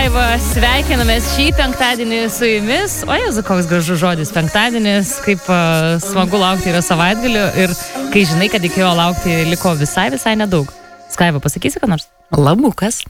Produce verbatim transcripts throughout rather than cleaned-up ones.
Skaiva, sveikinamės šį penktadienį su jumis. O Jėzu, koks gražus žodis penktadienis, kaip uh, smagu laukti yra savaitgaliu ir kai žinai, kad iki jo laukti liko visai, visai nedaug. Skaiva, pasakysi ką nors? Labukas.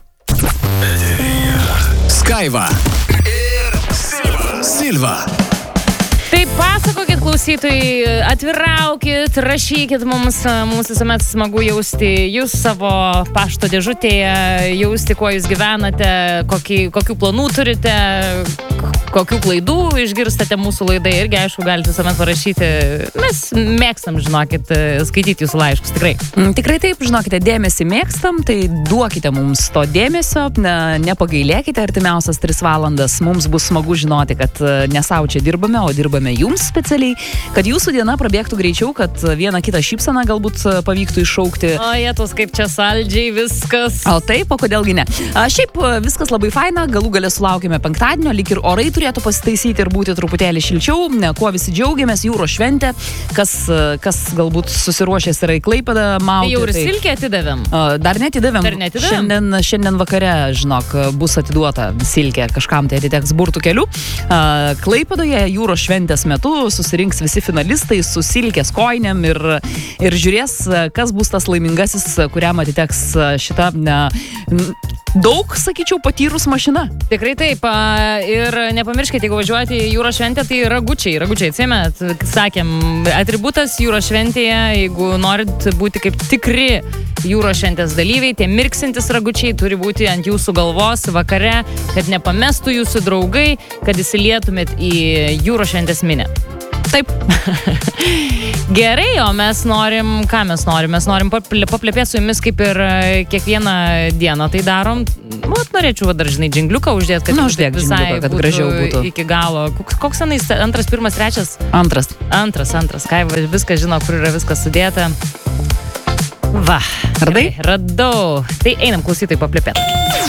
Skaiva ir Silva. Silva. Tai pasakokit, klausytojai, atviraukit, rašykit mums, mums visuomet smagu jausti jūs savo pašto dėžutėje, jausti, kuo jūs gyvenate, kokį, kokių planų turite, kokių klaidų išgirstate mūsų laidai, irgi aišku galite visuomet parašyti. Mes mėgstam, žinokit, skaityti jūsų laiškus, tikrai. Tikrai taip, žinokite, dėmesį mėgstam, tai duokite mums to dėmesio, ne, nepagailėkite artimiausias tris valandas, mums bus smagu žinoti, kad ne sau čia dirbame, o dirbame jums specialiai, kad jūsų diena prabėgtų greičiau, kad vieną kitą šypseną galbūt pavyktų iššaukti. O jėtus, kaip čia saldžiai viskas. O taip, o kodėlgi ne. A, šiaip viskas labai faina, galų galę sulaukėme penktadienio, lyg ir orai turėtų pasitaisyti ir būti truputėlį šilčiau, ne, kuo visi džiaugiamės, jūros šventė, kas, kas galbūt susiruošęs yra į Klaipėdą mauti. Tai jau ir tai, silkę atidavėm. A, dar netidavėm. Dar netidavėm. Šiandien, šiandien vakare, žinok, bus atiduota silkė, kažkam tai atiteks burtų keliu. A, Klaipėdoje jūros šventės metu susirinks visi finalistai su silkės kojinėm ir, ir žiūrės, kas bus tas laimingasis, kuriam atiteks šita ne, daug, sakyčiau, patyrus mašina. Tikrai taip. Ir nepamirškite, jeigu važiuojate į jūros šventę, tai ragučiai. Ragučiai, atsimenat, sakėm, atributas jūros šventėje, jeigu norit būti kaip tikri jūros šventės dalyviai, tie mirksintis ragučiai turi būti ant jūsų galvos vakare, kad nepamestų jūsų draugai, kad įsilietumėt į jūros šventės minę. Taip. Gerai, o mes norim, ką mes norim? Mes norim paplepėti su jumis kaip ir kiekvieną dieną tai darom. O, norėčiau dar, žinai, džingliuką uždėti, kad, nu, uždėk visai džingliuką, kad būtų gražiau būtų. Iki galo. Koks, koks senais? Antras, pirmas, trečias? Antras. Antras, antras. Skaiva viską žino, kur yra viskas sudėta. Va. Radai? Radau. Tai einam klausytojai paplepėti.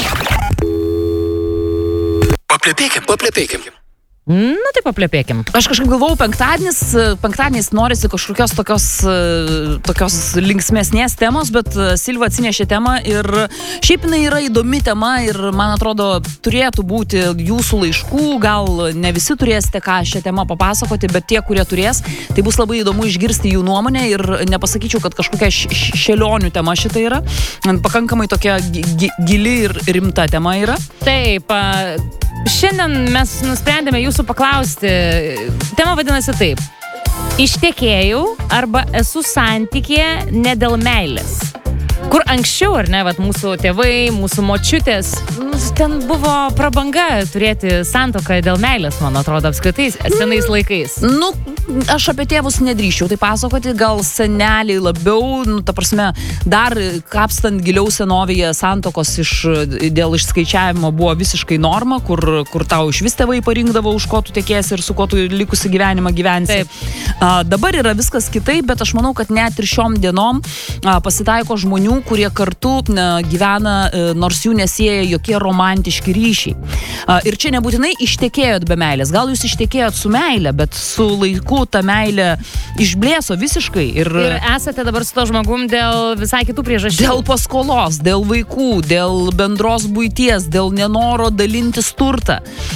Paplepėkim, paplepėkim. Nu, tai paplepėkim. Aš kažkaip galvojau, penktadienis, penktadienis norisi kažkokios tokios, tokios linksmesnės temos, bet Silva atsinešė temą ir šiaip jinai yra įdomi tema ir, man atrodo, turėtų būti jūsų laiškų, gal ne visi turėsite ką šią temą papasakoti, bet tie, kurie turės, tai bus labai įdomu išgirsti jų nuomonę ir nepasakyčiau, kad kažkokia šėlionių tema šita yra, pakankamai tokia gili ir rimta tema yra. Taip, šiandien mes nusprendėme jūsų paklausti. Tema vadinasi taip. Ištekėjau arba esu santykyje ne dėl meilės. Kur anksčiau, ar ne, vat, mūsų tėvai, mūsų močiutės, nu, ten buvo prabanga turėti santuoką dėl meilės, man atrodo, apskritai senais laikais. Nu, aš apie tėvus nedrįščiau tai pasakoti, gal seneliai labiau, nu, ta prasme, dar kapstant giliau senovėje santokos iš, dėl išskaičiavimo buvo visiškai norma, kur, kur tau iš vis tėvai parinkdavo, už ko tu tekėsi ir su ko tu likusi gyvenimą gyvensi. A, dabar yra viskas kitaip, bet aš manau, kad net ir šiom dienom a, pasitaiko žmonių, kurie kartu na, gyvena, nors jų nesieja jokie romantiški ryšiai. Ir čia nebūtinai ištekėjot be meilės. Gal jūs ištekėjot su meilė, bet su laiku ta meilė išblėso visiškai. Ir, ir esate dabar su to žmogum dėl visai kitų priežasčių. Dėl paskolos, dėl vaikų, dėl bendros buities, dėl nenoro dalintis turtą,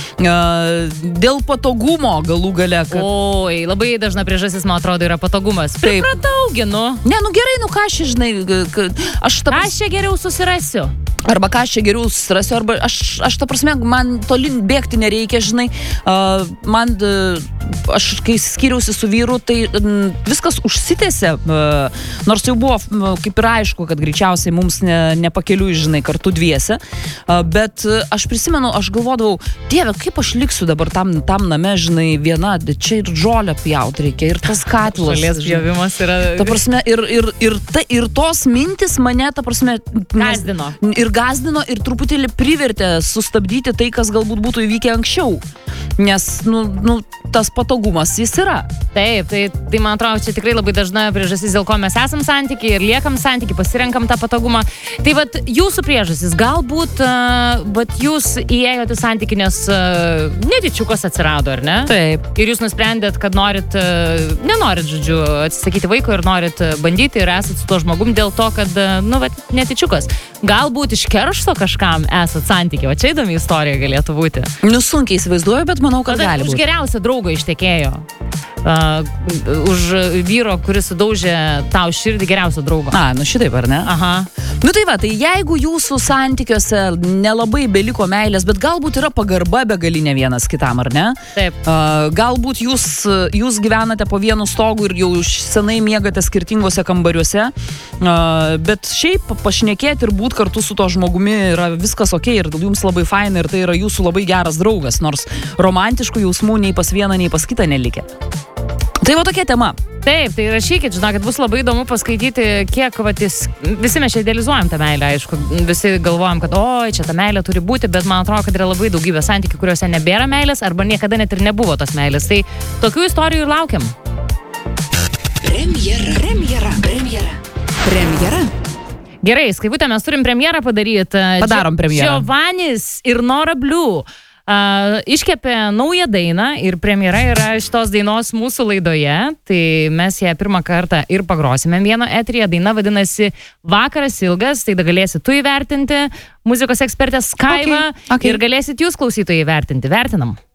dėl patogumo galų gale. Kad... Oi, labai dažna priežastis, man atrodo, yra patogumas. Pripratau, ginu. Ne, nu gerai, nu ką aš, žinai, aš ta... Ką aš čia geriau susirasiu? Arba ką aš čia geriau susirasiu, arba aš, aš ta prasme, man tolin bėgti nereikia, žinai, uh, man, uh, aš kai skyriausi su vyru, tai uh, viskas užsitęsė, uh, nors jau buvo, uh, kaip ir aišku, kad greičiausiai mums ne, nepakeliui, žinai, kartu dviese, uh, bet uh, aš prisimenu, aš galvodavau, Dieve, kaip aš liksiu dabar tam, tam name, žinai, viena, čia ir žolę pjauti reikia, ir tas katilas. Žolės pjovimas yra... Ta prasme, ir, ir, ir, ta, ir tos mintis mane, ta prasme... Gazdino. Ir gazdino ir truputėlį privertė sustabdyti tai, kas galbūt būtų įvykę anksčiau. Nes, nu, nu, tas patogumas jis yra. Taip, tai, tai man atrodo, čia tikrai labai dažna priežastis, dėl ko mes esam santykiai ir liekam santykiai, pasirenkam tą patogumą. Tai vat jūsų priežastis, galbūt uh, vat jūs įėjote santykį, nes uh, netyčiukas atsirado, ar ne? Taip. Ir jūs nusprendėt, kad norit, uh, nenorit, žodžiu, atsisakyti vaiko ir norit bandyti ir esat su tuo žmogum dėl to, kad, uh, nu, vat, netyčiukas. Galbūt iš keršto kažkam esat santykiai, o čia įdomi istorija galėtų būti. Nu, sunkiai įsivaizduoju, bet manau, kad Tada gali už būti. geriausią draugą ištekėjo. Uh, už vyro, kuris sudaužė tau širdį, geriausio draugo. A, nu šitaip, ar ne? Aha. Nu tai va, tai jeigu jūsų santykiuose nelabai beliko meilės, bet galbūt yra pagarba begalinė vienas kitam, ar ne? Taip. Uh, galbūt jūs, jūs gyvenate po vienu stogu ir jau senai miegate skirtingose kambariuose, uh, bet šiaip pašnekėti ir būti kartu su to žmogumi yra viskas ok ir jums labai faina ir tai yra jūsų labai geras draugas, nors romantiškų jausmų nei pas vieną, nei pas kitą nelikė. Tai va tokia tema. Taip, tai rašykit, žinokit, bus labai įdomu paskaityti, kiek, vat, jis, visi mes čia idealizuojam tą meilę, aišku, visi galvojam, kad oi, čia ta meilė turi būti, bet man atrodo, kad yra labai daugybė santykių, kuriuose nebėra meilės, arba niekada net ir nebuvo tos meilės. Tai tokių istorijų ir laukiam. Premjera, premjera, premjera, premjera. Gerai, Skaivutė, mes turim premjerą padaryti. Padarom premjerą. Giovannis ir Nora Bliu Uh, iškepė naują dainą ir premjera yra šitos dainos mūsų laidoje, tai mes ją pirmą kartą ir pagrosime vieno eteryje. Daina vadinasi Vakaras ilgas, tai da galėsit tu įvertinti, muzikos ekspertė Skaiva, okay, okay. ir galėsit jūs klausytojai įvertinti. Vertinam.